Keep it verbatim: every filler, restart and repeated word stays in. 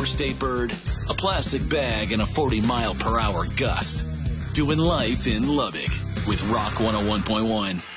hour state bird, a plastic bag, and a forty mile per hour gust. Doing life in Lubbock with Rock one oh one point one.